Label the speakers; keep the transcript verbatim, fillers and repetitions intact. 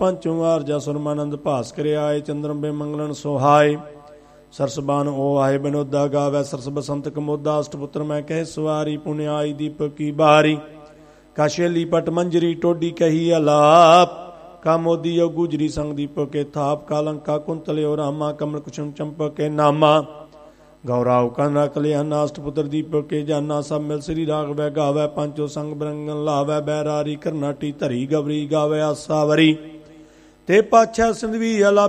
Speaker 1: ਪੰਚੋਂ ਵਾਰ ਜਾ ਸੁਰਮਾਨੰਦ ਭਾਸ ਕਰਿਆ ਆਏ ਚੰਦਰਮ ਬੇ ਮੰਗਲਨ ਸੁਹਾਏ ਸਰਸਬਾਨ ਓ ਆਏ ਬਨੋਦਾ ਗਾਵੈ ਸਰਸ ਬਸੰਤ ਕਮੋਦਾ ਅਸ਼ਟਪੁੱਤਰ ਮੈਂ ਕਹਿ ਸਵਾਰੀ ਪੁਨਿਆਈ ਦੀਪਕ ਕੀ ਬਾਰੀ ਕਾਸ਼ੇਲੀ ਪਟ ਮੰਜਰੀ ਟੋਡੀ ਕਹੀ ਅਲਾਪ ਕਾ ਮੋਦੀ ਓ ਗੁਜਰੀ ਸੰਗ ਦੀਪਕ ਕੇ ਥਾਪ ਕਾਲੰਕਾ ਕੁੰਤਲਿਓ ਰਾਮਾ ਕਮਲ ਕੁਸ਼ਮ ਚੰਪਕ ਕੇ ਨਾਮਾ ਗੌਰਾਵ ਕੰਨਾ ਕਲਿਆਣਾ ਅਸ਼ਟਪੁੱਤਰ ਦੀਪਕ ਕੇ ਜਾਨਾ ਸਭ ਮਿਲ ਸ੍ਰੀ ਰਾਘਵੈ ਗਾਵੈ ਪੰਚੋ ਸੰਗ ਬਰੰਗਨ ਲਾਵੈ ਬੈਰਾਰੀ ਕਰਨਾਟੀ ਧਰੀ ਗਵਰੀ ਗਾਵੈ ਆਸਾਵਰੀ ਤੇ ਪਾਛਾ ਸਿੰਧਵੀ ਅਲਾ